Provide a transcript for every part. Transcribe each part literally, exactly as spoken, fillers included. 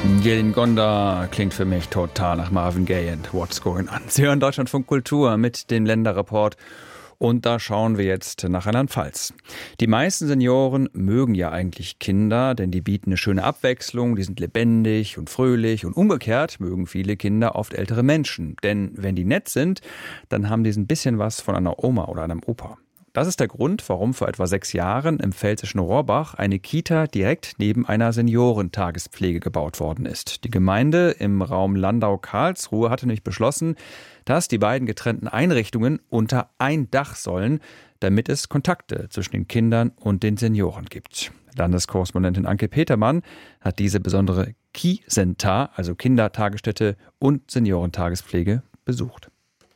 Yelin Gonda klingt für mich total nach Marvin Gaye und What's Going On. Sie hören Deutschlandfunk Kultur mit dem Länderreport. Und da schauen wir jetzt nach Rheinland-Pfalz. Die meisten Senioren mögen ja eigentlich Kinder, denn die bieten eine schöne Abwechslung, die sind lebendig und fröhlich. Und umgekehrt mögen viele Kinder oft ältere Menschen. Denn wenn die nett sind, dann haben die ein bisschen was von einer Oma oder einem Opa. Das ist der Grund, warum vor etwa sechs Jahren im pfälzischen Rohrbach eine Kita direkt neben einer Seniorentagespflege gebaut worden ist. Die Gemeinde im Raum Landau-Karlsruhe hatte nämlich beschlossen, dass die beiden getrennten Einrichtungen unter ein Dach sollen, damit es Kontakte zwischen den Kindern und den Senioren gibt. Landeskorrespondentin Anke Petermann hat diese besondere Ki-Senta, also Kindertagesstätte und Seniorentagespflege, besucht.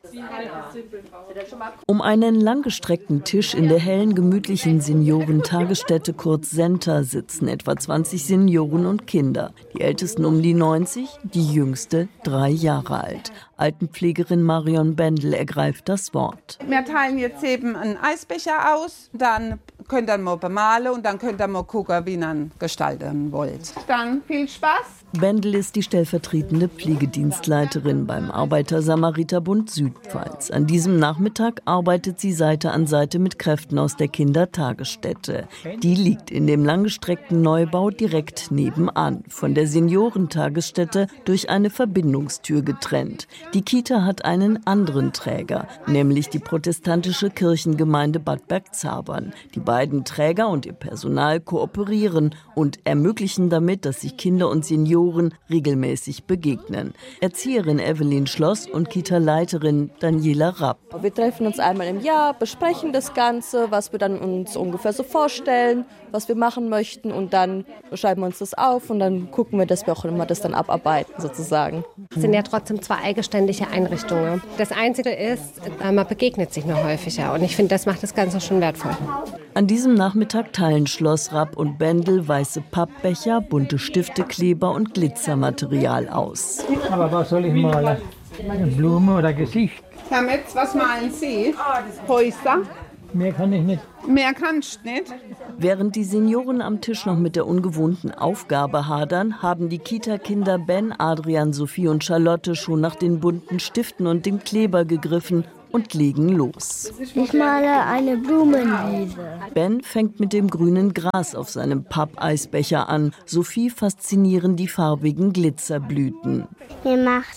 Um einen langgestreckten Tisch in der hellen, gemütlichen Seniorentagesstätte kurz Senta sitzen etwa zwanzig Senioren und Kinder. Die ältesten um die neunzig, die jüngste drei Jahre alt. Altenpflegerin Marion Bendel ergreift das Wort. Wir teilen jetzt eben einen Eisbecher aus, dann könnt ihr mal bemalen und dann könnt ihr mal gucken, wie ihr gestalten wollt. Dann viel Spaß! Bendel ist die stellvertretende Pflegedienstleiterin beim Arbeiter-Samariter-Bund Südpfalz. An diesem Nachmittag arbeitet sie Seite an Seite mit Kräften aus der Kindertagesstätte. Die liegt in dem langgestreckten Neubau direkt nebenan, von der Seniorentagesstätte durch eine Verbindungstür getrennt. Die Kita hat einen anderen Träger, nämlich die protestantische Kirchengemeinde Bad Bergzabern. Die beiden Träger und ihr Personal kooperieren und ermöglichen damit, dass sich Kinder und Senioren regelmäßig begegnen. Erzieherin Evelyn Schloss und Kita-Leiterin Daniela Rapp. Wir treffen uns einmal im Jahr, besprechen das Ganze, was wir dann uns ungefähr so vorstellen, was wir machen möchten und dann schreiben wir uns das auf und dann gucken wir, dass wir auch immer das dann abarbeiten sozusagen. Es sind ja trotzdem zwei eigenständige Einrichtungen. Das Einzige ist, man begegnet sich nur häufiger und ich finde, das macht das Ganze schon wertvoll. An diesem Nachmittag teilen Schloss Rapp und Bendel weiße Pappbecher, bunte Stifte, Kleber und Glitzermaterial aus. Aber was soll ich malen? Eine Blume oder Gesicht? Herr Metz, was malen Sie? Häuser? Mehr kann ich nicht. Mehr kannst du nicht. Während die Senioren am Tisch noch mit der ungewohnten Aufgabe hadern, haben die Kita-Kinder Ben, Adrian, Sophie und Charlotte schon nach den bunten Stiften und dem Kleber gegriffen und legen los. Ich male eine Blumenwiese. Ben fängt mit dem grünen Gras auf seinem Pappeisbecher an. Sophie faszinieren die farbigen Glitzerblüten. Mir macht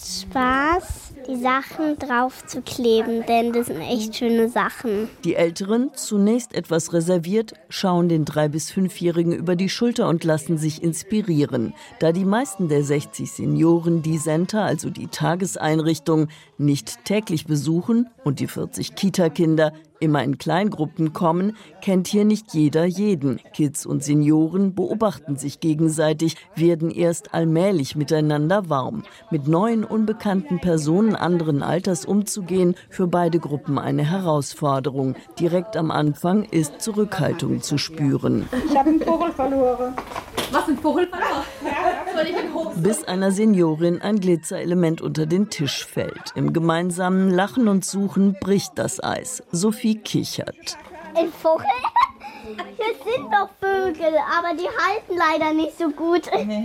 Spaß, die Sachen drauf zu kleben, denn das sind echt schöne Sachen. Die Älteren, zunächst etwas reserviert, schauen den drei- bis fünfjährigen über die Schulter und lassen sich inspirieren. Da die meisten der sechzig Senioren die Senta, also die Tageseinrichtung, nicht täglich besuchen und die vierzig Kita-Kinder immer in Kleingruppen kommen, kennt hier nicht jeder jeden. Kids und Senioren beobachten sich gegenseitig, werden erst allmählich miteinander warm. Mit neuen, unbekannten Personen anderen Alters umzugehen, für beide Gruppen eine Herausforderung. Direkt am Anfang ist Zurückhaltung zu spüren. Ich habe einen Vogel verloren. Was, ein Vogel verloren? Bis einer Seniorin ein Glitzerelement unter den Tisch fällt. Im gemeinsamen Lachen und Suchen bricht das Eis. Sophie kichert. Ein Vogel? Das sind doch Vögel, aber die halten leider nicht so gut.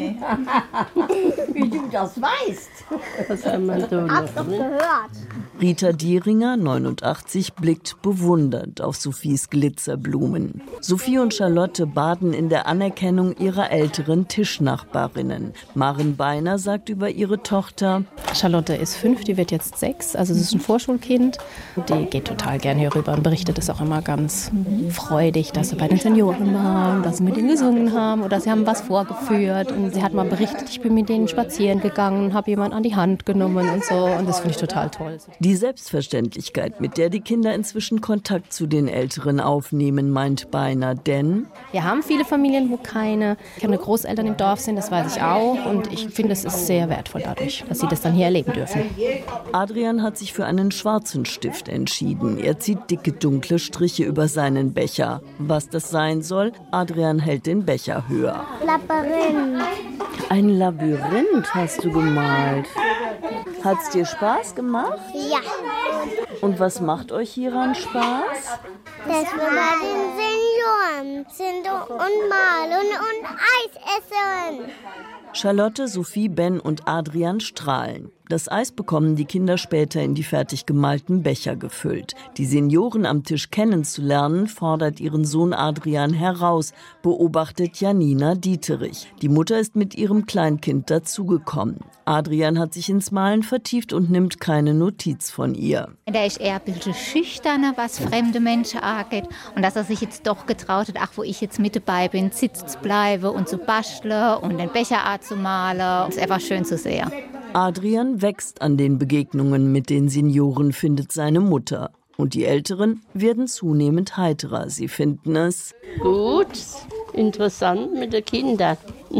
Wie du das weißt. Das kann man so Hab's doch gehört. Rita Dieringer, neunundachtzig, blickt bewundernd auf Sophies Glitzerblumen. Sophie und Charlotte baden in der Anerkennung ihrer älteren Tischnachbarinnen. Maren Beiner sagt über ihre Tochter: Charlotte ist fünf, die wird jetzt sechs, also sie ist ein Vorschulkind. Die geht total gern hier rüber und berichtet es auch immer ganz freudig, dass sie bei den Senioren waren, dass sie mit ihnen gesungen haben oder sie haben was vorgeführt. Und sie hat mal berichtet, ich bin mit denen spazieren gegangen, habe jemand an die Hand genommen und so. Und das finde ich total toll. Die Selbstverständlichkeit, mit der die Kinder inzwischen Kontakt zu den Älteren aufnehmen, meint Beiner, denn wir haben viele Familien, wo keine, keine Großeltern im Dorf sind, das weiß ich auch. Und ich finde, es ist sehr wertvoll dadurch, dass sie das dann hier erleben dürfen. Adrian hat sich für einen schwarzen Stift entschieden. Er zieht dicke, dunkle Striche über seinen Becher. Was das sein soll, Adrian hält den Becher höher. Labyrinth. Ein Labyrinth hast du gemalt. Hat's dir Spaß gemacht? Ja. Und was macht euch hieran Spaß? Dass wir bei den Senioren sind und malen und Eis essen. Charlotte, Sophie, Ben und Adrian strahlen. Das Eis bekommen die Kinder später in die fertig gemalten Becher gefüllt. Die Senioren am Tisch kennenzulernen, fordert ihren Sohn Adrian heraus, beobachtet Janina Dieterich. Die Mutter ist mit ihrem Kleinkind dazugekommen. Adrian hat sich ins Malen vertieft und nimmt keine Notiz von ihr. Der ist eher ein bisschen schüchterner, was fremde Menschen angeht. Und dass er sich jetzt doch getraut hat, ach, wo ich jetzt mit dabei bin, sitzen zu bleiben und zu basteln und den Becher zu malen. Das ist einfach schön zu sehen. Adrian wächst an den Begegnungen mit den Senioren, findet seine Mutter. Und die Älteren werden zunehmend heiterer. Sie finden es gut, interessant mit den Kindern.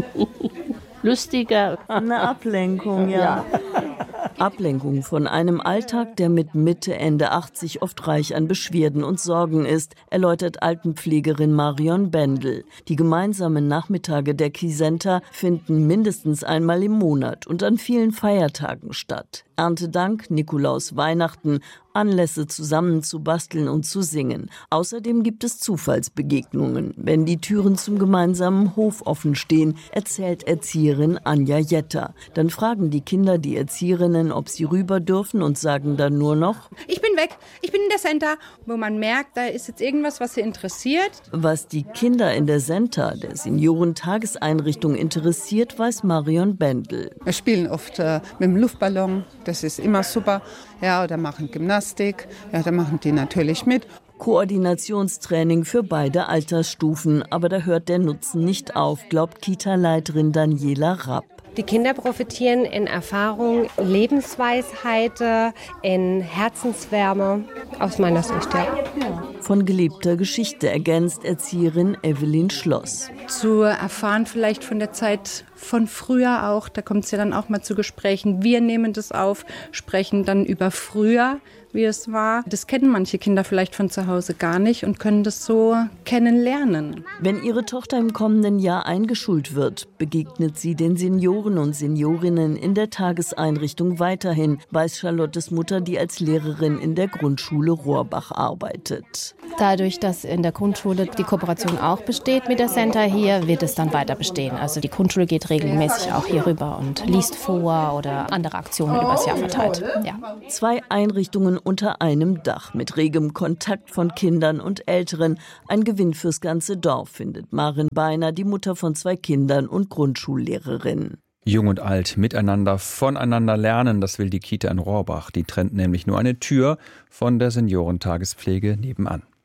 Lustiger. Eine Ablenkung, ja. ja. Ablenkung von einem Alltag, der mit Mitte, Ende achtzig oft reich an Beschwerden und Sorgen ist, erläutert Altenpflegerin Marion Bendel. Die gemeinsamen Nachmittage der Kisenta finden mindestens einmal im Monat und an vielen Feiertagen statt. Erntedank, Nikolaus, Weihnachten, Anlässe zusammen zu basteln und zu singen. Außerdem gibt es Zufallsbegegnungen. Wenn die Türen zum gemeinsamen Hof offen stehen, erzählt Erzieherin Anja Jetter. Dann fragen die Kinder die Erzieherinnen, ob sie rüber dürfen und sagen dann nur noch: Ich bin weg, ich bin in der Senta. Wo man merkt, da ist jetzt irgendwas, was sie interessiert. Was die Kinder in der Senta, der Seniorentageseinrichtung, interessiert, weiß Marion Bendel. Wir spielen oft äh, mit dem Luftballon. Das ist immer super. Ja, oder machen Gymnastik. Ja, da machen die natürlich mit. Koordinationstraining für beide Altersstufen. Aber da hört der Nutzen nicht auf, glaubt Kita-Leiterin Daniela Rapp. Die Kinder profitieren in Erfahrung, Lebensweisheit, in Herzenswärme, aus meiner Sicht, ja. Von gelebter Geschichte ergänzt Erzieherin Evelyn Schloss. Zu erfahren vielleicht von der Zeit von früher auch, da kommt es ja dann auch mal zu Gesprächen. Wir nehmen das auf, sprechen dann über früher, wie es war. Das kennen manche Kinder vielleicht von zu Hause gar nicht und können das so kennenlernen. Wenn ihre Tochter im kommenden Jahr eingeschult wird, begegnet sie den Senioren und Seniorinnen in der Tageseinrichtung weiterhin, weiß Charlottes Mutter, die als Lehrerin in der Grundschule Rohrbach arbeitet. Dadurch, dass in der Grundschule die Kooperation auch besteht mit der Senta hier, wird es dann weiter bestehen. Also die Grundschule geht regelmäßig auch hier rüber und liest vor oder andere Aktionen übers Jahr verteilt. Ja. Zwei Einrichtungen unter einem Dach mit regem Kontakt von Kindern und Älteren. Ein Gewinn fürs ganze Dorf, findet Maren Beiner, die Mutter von zwei Kindern und Grundschullehrerin. Jung und alt miteinander, voneinander lernen, das will die Kita in Rohrbach. Die trennt nämlich nur eine Tür von der Seniorentagespflege nebenan.